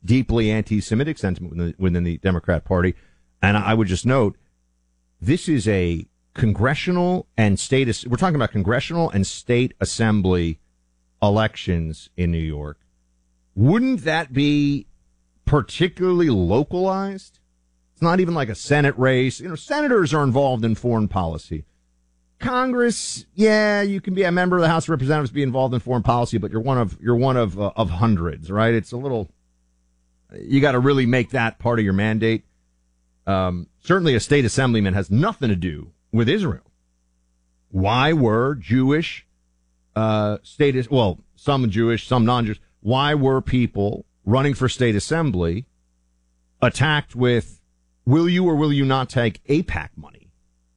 deeply anti-Semitic sentiment within the Democrat Party. And I would just note, this is a congressional and state, we're talking about congressional and state assembly elections in New York. Wouldn't that be particularly localized? It's not even like a Senate race. You know, senators are involved in foreign policy. Congress, yeah, you can be a member of the House of Representatives, be involved in foreign policy, but you're one of hundreds, right? It's a little, you got to really make that part of your mandate. Certainly a state assemblyman has nothing to do with Israel. Why were Jewish, some Jewish, some non-Jewish, why were people running for state assembly attacked with, will you or will you not take AIPAC money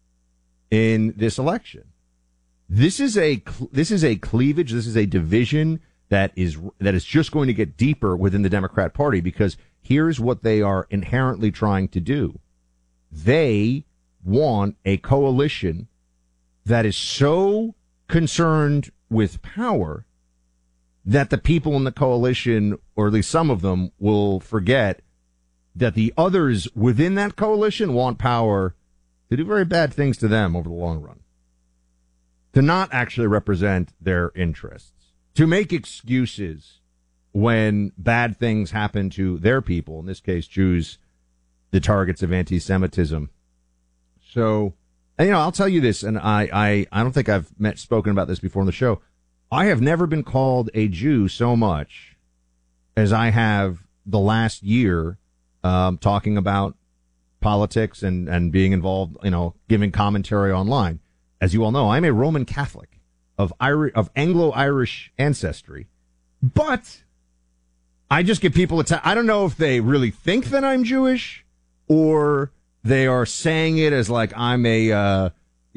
in this election? This is a cleavage. This is a division that is just going to get deeper within the Democrat Party, because here's what they are inherently trying to do. They want a coalition that is so concerned with power that the people in the coalition, or at least some of them, will forget that the others within that coalition want power to do very bad things to them over the long run, to not actually represent their interests, to make excuses when bad things happen to their people, in this case, Jews, the targets of anti-Semitism. So, and, you know, I'll tell you this, and I don't think I've spoken about this before on the show. I have never been called a Jew so much as I have the last year, talking about politics and being involved, you know, giving commentary online. As you all know, I'm a Roman Catholic of Anglo-Irish ancestry, but I just get people I don't know if they really think that I'm Jewish, or they are saying it as like I'm a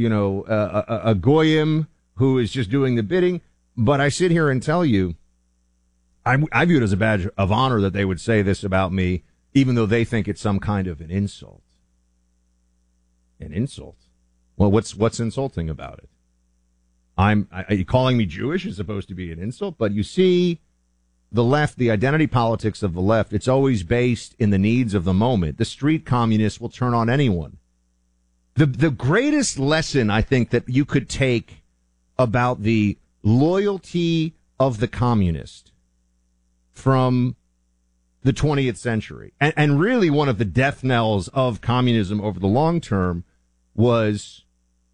goyim who is just doing the bidding. But I sit here and tell you, I view it as a badge of honor that they would say this about me, even though they think it's some kind of an insult. An insult? Well, what's insulting about it? Are you calling me Jewish is supposed to be an insult? But you see, the left, the identity politics of the left, it's always based in the needs of the moment. The street communists will turn on anyone. The greatest lesson I think that you could take about the loyalty of the communist from the 20th century, and really one of the death knells of communism over the long term, was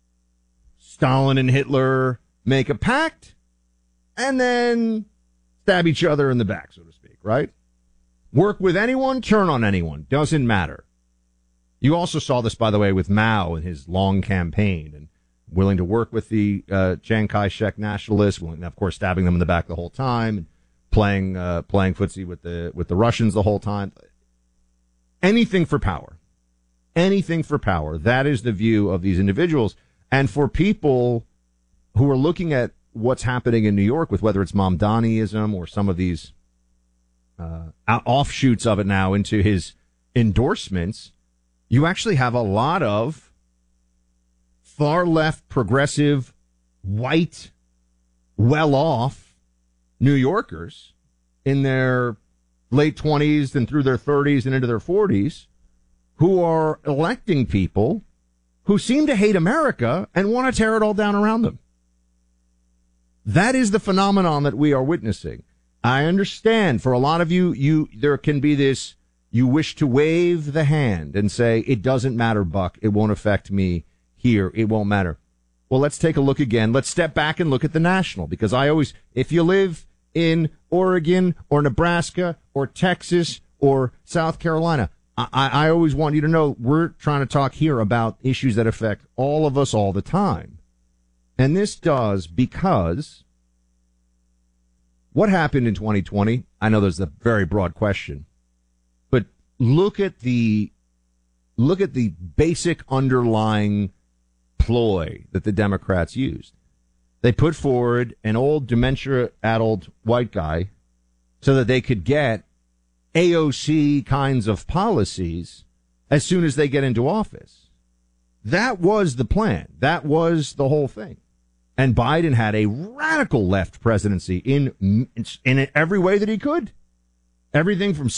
Stalin and Hitler make a pact and then stab each other in the back, so to speak, right? Work with anyone, turn on anyone, doesn't matter. You also saw this, by the way, with Mao and his long campaign, and willing to work with the Chiang Kai-shek nationalists, of course, stabbing them in the back the whole time, and playing footsie with the Russians the whole time. Anything for power. Anything for power. That is the view of these individuals. And for people who are looking at what's happening in New York, with whether it's Mamdaniism or some of these offshoots of it now into his endorsements, you actually have a lot of far left, progressive, white, well-off New Yorkers in their late 20s and through their 30s and into their 40s who are electing people who seem to hate America and want to tear it all down around them. That is the phenomenon that we are witnessing. I understand for a lot of you there can be this, you wish to wave the hand and say, it doesn't matter, Buck. It won't affect me here. It won't matter. Well, let's take a look again. Let's step back and look at the national, because if you live in Oregon or Nebraska or Texas or South Carolina, I always want you to know we're trying to talk here about issues that affect all of us all the time. And this does, because what happened in 2020? I know there's a very broad question, but look at the basic underlying ploy that the Democrats used. They put forward an old dementia-addled white guy so that they could get AOC kinds of policies as soon as they get into office. That was the plan. That was the whole thing. And Biden had a radical left presidency in every way that he could. Everything from